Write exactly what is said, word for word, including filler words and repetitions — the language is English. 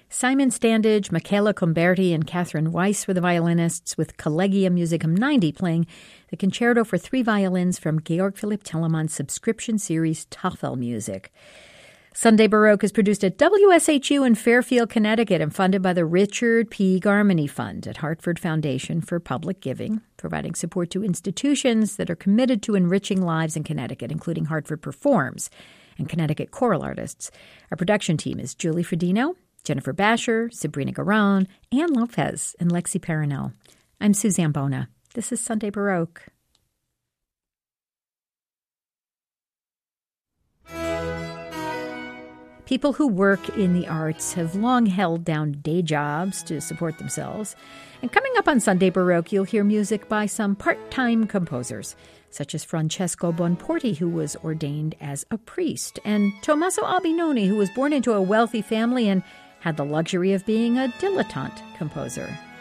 Simon Standage, Michaela Comberti, and Catherine Weiss were the violinists, with Collegium Musicum ninety playing the concerto for three violins from Georg Philipp Telemann's subscription series Tafelmusik. Sunday Baroque is produced at W S H U in Fairfield, Connecticut, and funded by the Richard P. Garmany Fund at Hartford Foundation for Public Giving, providing support to institutions that are committed to enriching lives in Connecticut, including Hartford Performs and Connecticut choral artists. Our production team is Julie Fredino, Jennifer Basher, Sabrina Garon, Ann Lopez, and Lexi Parinel. I'm Suzanne Bona. This is Sunday Baroque. People who work in the arts have long held down day jobs to support themselves. And coming up on Sunday Baroque, you'll hear music by some part-time composers, such as Francesco Bonporti, who was ordained as a priest, and Tommaso Albinoni, who was born into a wealthy family and had the luxury of being a dilettante composer.